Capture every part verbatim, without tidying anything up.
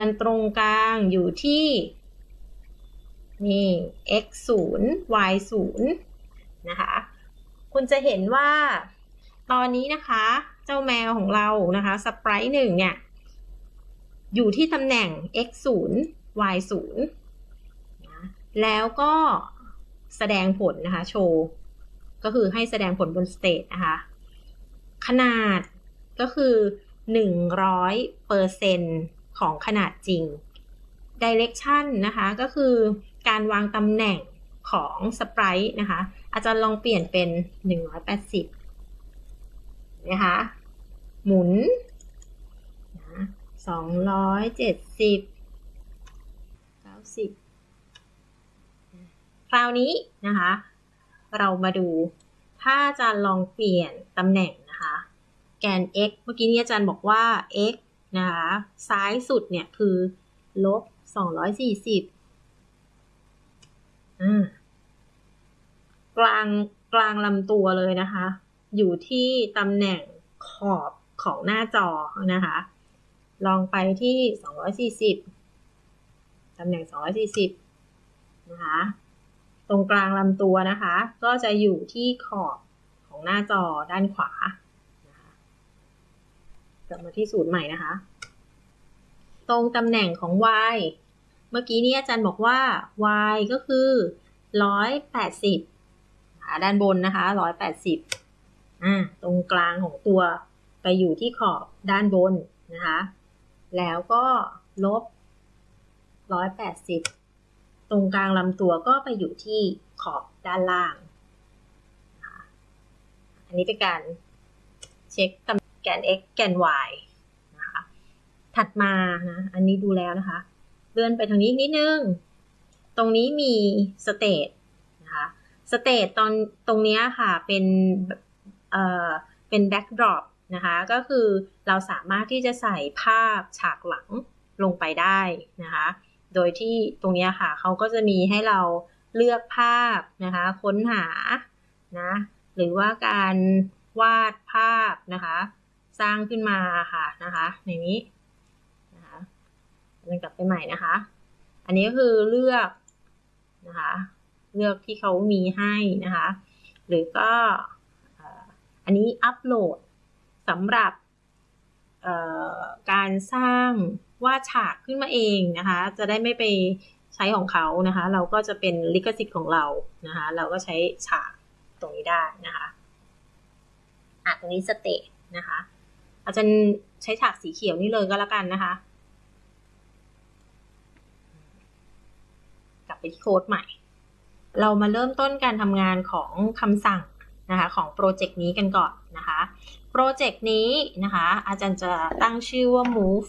อันตรงกลางอยู่ที่นี่ x ศูนย์ y ศูนย์นะคะคุณจะเห็นว่าตอนนี้นะคะเจ้าแมวของเรานะคะสไปรท์หนึ่งเนี่ยอยู่ที่ตำแหน่ง x ศูนย์ y ศูนย์นะแล้วก็แสดงผลนะคะโชว์ก็คือให้แสดงผลบนสเตจนะคะขนาดก็คือหนึ่งร้อยเปอร์เซ็นต์ของขนาดจริง Direction นะคะก็คือการวางตำแหน่งของสไปรท์นะคะอาจารย์ลองเปลี่ยนเป็นหนึ่งร้อยแปดสิบนะคะหมุนนะสองร้อยเจ็ดสิบ เก้าสิบคราวนี้นะคะเรามาดูถ้าอาจารย์ลองเปลี่ยนตำแหน่งนะคะแกน x เมื่อกี้นี้อาจารย์บอกว่า x นะคะซ้ายสุดเนี่ยคือลบสองร้อยสี่สิบอ่ากลางกลางลำตัวเลยนะคะอยู่ที่ตำแหน่งขอบของหน้าจอนะคะลองไปที่สองร้อยสี่สิบตำแหน่งสองร้อยสี่สิบนะคะตรงกลางลำตัวนะคะก็จะอยู่ที่ขอบของหน้าจอด้านขวานะคะกลับมาที่สูตรใหม่นะคะตรงตำแหน่งของ y เมื่อกี้นี้อาจารย์บอกว่า y ก็คือหนึ่งร้อยแปดสิบด้านบนนะคะหนึ่งร้อยแปดสิบอ่าตรงกลางของตัวไปอยู่ที่ขอบด้านบนนะคะแล้วก็ลบหนึ่งร้อยแปดสิบตรงกลางลำตัวก็ไปอยู่ที่ขอบด้านล่างอันนี้เป็นการเช็คตำแหน่งแกน x แกน y นะคะถัดมานะอันนี้ดูแล้วนะคะเลื่อนไปทางนี้นิดนึงตรงนี้มีสเตทนะคะสเตทตอนตรงนี้ค่ะเป็นเอ่อเป็นแบ็กดรอปนะคะก็คือเราสามารถที่จะใส่ภาพฉากหลังลงไปได้นะคะโดยที่ตรงนี้ค่ะเขาก็จะมีให้เราเลือกภาพนะคะค้นหานะหรือว่าการวาดภาพนะคะสร้างขึ้นมาค่ะนะคะในนี้นะคะกลับไปใหม่นะคะอันนี้ก็คือเลือกนะคะเลือกที่เขามีให้นะคะหรือก็อันนี้อัปโหลดสำหรับการสร้างวาดฉากขึ้นมาเองนะคะจะได้ไม่ไปใช้ของเขานะคะเราก็จะเป็นลิขสิทธิ์ของเรานะคะเราก็ใช้ฉากตรงนี้ได้นะคะอ่ะตรงนี้สเตทนะคะอาจารย์ใช้ฉากสีเขียวนี่เลยก็แล้วกันนะคะกลับไปที่โค้ดใหม่เรามาเริ่มต้นการทำงานของคำสั่งนะคะของโปรเจกต์นี้กันก่อนนะคะโปรเจกต์นี้นะคะอาจารย์จะตั้งชื่อว่า move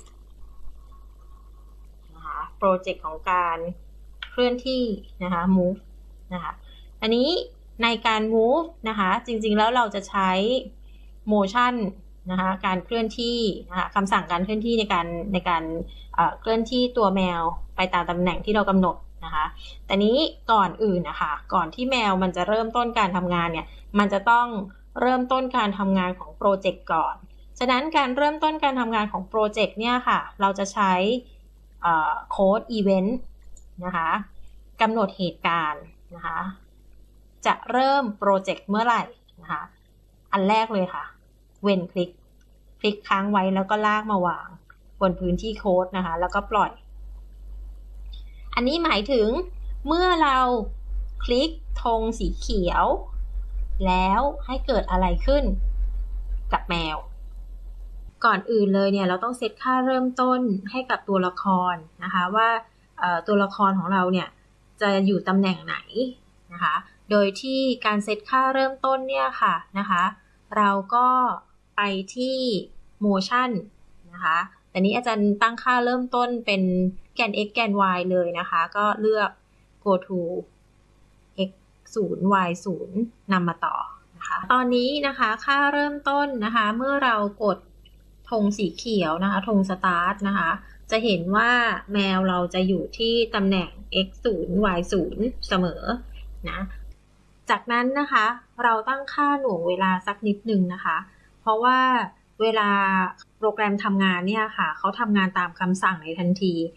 นะคะโปรเจกต์ของการเคลื่อนที่นะคะ move นะคะอันนี้ในการ move นะคะจริงๆแล้วเราจะใช้ motion นะคะการเคลื่อนที่นะคะคำสั่งการเคลื่อนที่ในการในการเคลื่อนที่ตัวแมวไปตามตำแหน่งที่เรากำหนดนะคะแต่นี้ก่อนอื่นนะคะก่อนที่แมวมันจะเริ่มต้นการทำงานเนี่ยมันจะต้องเริ่มต้นการทำงานของโปรเจกต์ก่อนฉะนั้นการเริ่มต้นการทำงานของโปรเจกต์เนี่ยค่ะเราจะใช้โค้ดอีเวนต์นะคะกำหนดเหตุการณ์นะคะจะเริ่มโปรเจกต์เมื่อไหร่นะคะอันแรกเลยค่ะเว้นคลิกคลิกค้างไว้แล้วก็ลากมาวางบนพื้นที่โค้ดนะคะแล้วก็ปล่อยอันนี้หมายถึงเมื่อเราคลิกธงสีเขียวแล้วให้เกิดอะไรขึ้นกับแมวก่อนอื่นเลยเนี่ยเราต้องเซตค่าเริ่มต้นให้กับตัวละครนะคะว่าตัวละครของเราเนี่ยจะอยู่ตำแหน่งไหนนะคะโดยที่การเซตค่าเริ่มต้นเนี่ยค่ะนะคะเราก็ไปที่ motion นะคะแต่นี้อาจารย์ตั้งค่าเริ่มต้นเป็นแกน x แกน y เลยนะคะก็เลือก go to x ศูนย์ y ศูนย์นำมาต่อนะคะตอนนี้นะคะค่าเริ่มต้นนะคะเมื่อเรากดธงสีเขียวนะคะธง start นะคะจะเห็นว่าแมวเราจะอยู่ที่ตำแหน่ง x ศูนย์ y ศูนย์เสมอนะจากนั้นนะคะเราตั้งค่าหน่วงเวลาสักนิดนึงนะคะเพราะว่าเวลาโปรแกรมทำงานเนี่ยค่ะเขาทำงานตามคำสั่งในทันที